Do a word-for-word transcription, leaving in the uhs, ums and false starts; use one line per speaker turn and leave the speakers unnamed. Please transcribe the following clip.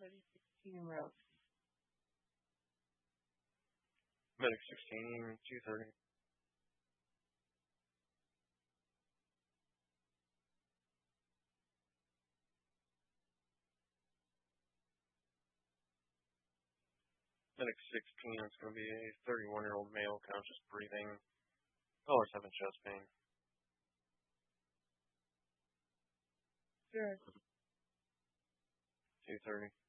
thirty sixteen road.
Medic sixteen, two thirty. Medic sixteen, it's going to be a thirty-one-year-old male, conscious breathing, color seven chest pain.
Sure.
two thirty.